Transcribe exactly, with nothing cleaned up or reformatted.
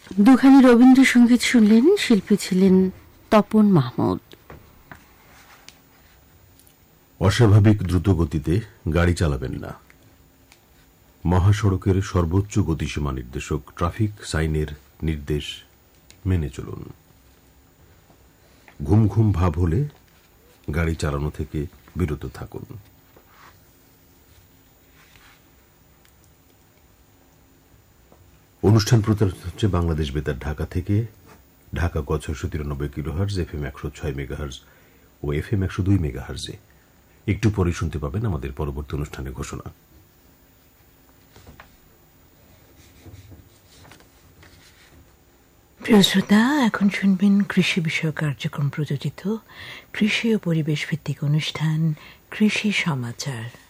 দুখানি রবীন্দ্রসঙ্গীত শুনলেন, শিল্পী ছিলেন তপন মাহমুদ। অস্বাভাবিক দ্রুত গতিতে গাড়ি চালাবেন না। মহাসড়কের সর্বোচ্চ গতিসীমা নির্দেশক ট্রাফিক সাইনের নির্দেশ মেনে চলুন। ঘুম ঘুম ভাব হলে গাড়ি চালানো থেকে বিরত থাকুন। অনুষ্ঠান প্রচারিত হচ্ছে বাংলাদেশ বেতার ঢাকা থেকে। ঢাকা গ ছয়শো তিরানব্বই কিলোহার্জ, এফ এম একশো ছয় মেগাহার্জ ও এফ এম একশো দুই মেগাহার্জে। একটু পরে শুনতে পাবেন আমাদের পরবর্তী অনুষ্ঠানের ঘোষণা। প্রিয় শ্রোতা, এখন শুনবেন কৃষি বিষয়ক কার্যক্রম প্রযোজিত কৃষি ও পরিবেশ ভিত্তিক অনুষ্ঠান কৃষি সমাচার।